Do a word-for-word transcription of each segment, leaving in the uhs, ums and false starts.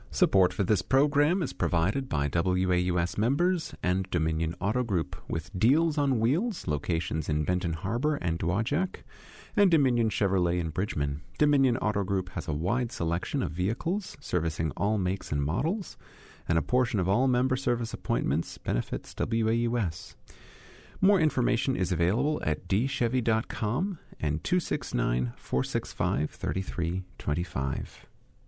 Support for this program is provided by W A U S members and Dominion Auto Group, with Deals on Wheels, locations in Benton Harbor and Dowagiac, and Dominion Chevrolet in Bridgman. Dominion Auto Group has a wide selection of vehicles, servicing all makes and models, and a portion of all member service appointments benefits W A U S. More information is available at d chevy dot com and two six nine, four six five, three three two five.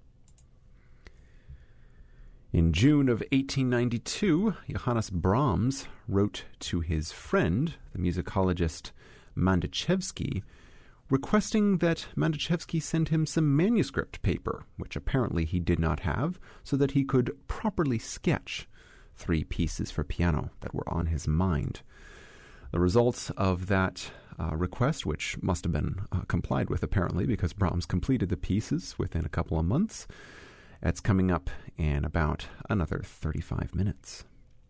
In June of eighteen ninety-two, Johannes Brahms wrote to his friend, the musicologist Mandachevsky, requesting that Mandachevsky send him some manuscript paper, which apparently he did not have, so that he could properly sketch three pieces for piano that were on his mind. The results of that uh, request, which must have been uh, complied with apparently because Brahms completed the pieces within a couple of months, it's coming up in about another thirty-five minutes.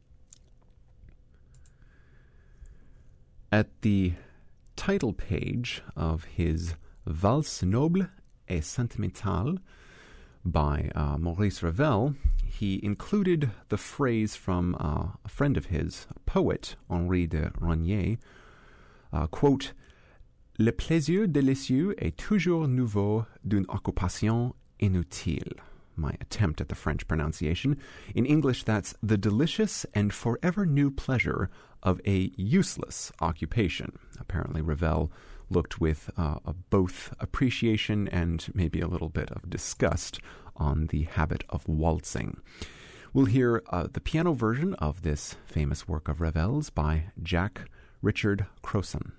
At the title page of his Valse noble et sentimentale by uh, Maurice Ravel, he included the phrase from uh, a friend of his, a poet, Henri de Rognier, uh, quote, Le plaisir délicieux est toujours nouveau d'une occupation inutile. My attempt at the French pronunciation. In English, that's the delicious and forever new pleasure of a useless occupation. Apparently, Ravel looked with uh, a both appreciation and maybe a little bit of disgust on the habit of waltzing. We'll hear uh, the piano version of this famous work of Ravel's by Jack Richard Crossan.